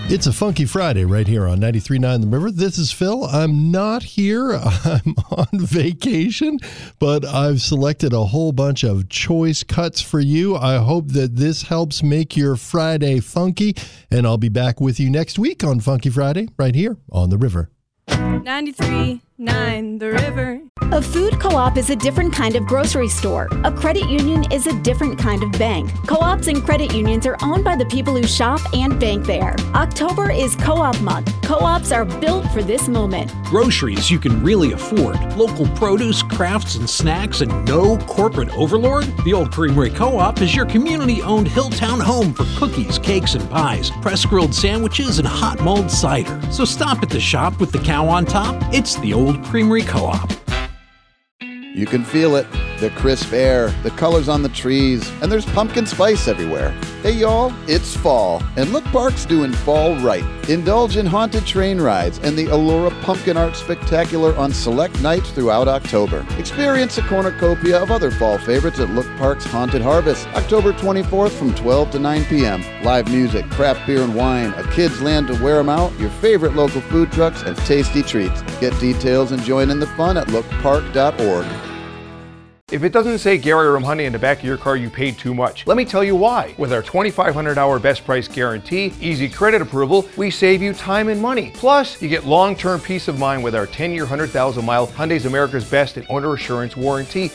It's a funky Friday right here on 93.9 The River. This is Phil. I'm not here. I'm on vacation, but I've selected a whole bunch of choice cuts for you. I hope that this helps make your Friday funky, and I'll be back with you next week on Funky Friday right here on The River. 93.9 The River. A food co-op is a different kind of grocery store. A credit union is a different kind of bank. Co-ops and credit unions are owned by the people who shop and bank there. October is Co-op Month. Co-ops are built for this moment. Groceries you can really afford, local produce, crafts, and snacks, and no corporate overlord? The Old Creamery Co-op is your community-owned Hilltown home for cookies, cakes, and pies, press-grilled sandwiches, and hot mulled cider. So stop at the shop with the cow on top. It's the Old Creamery Co-op. You can feel it, the crisp air, the colors on the trees, and there's pumpkin spice everywhere. Hey y'all, it's fall, and Look Park's doing fall right. Indulge in haunted train rides and the Allura Pumpkin Art Spectacular on select nights throughout October. Experience a cornucopia of other fall favorites at Look Park's Haunted Harvest, October 24th from 12 to 9 p.m. Live music, craft beer and wine, a kid's land to wear 'em out, your favorite local food trucks, and tasty treats. Get details and join in the fun at lookpark.org. If it doesn't say Gary Room Honey in the back of your car, you paid too much. Let me tell you why. With our 2,500-hour best price guarantee, easy credit approval, we save you time and money. Plus, you get long-term peace of mind with our 10-year, 100,000-mile Hyundai's America's Best and Owner Assurance warranty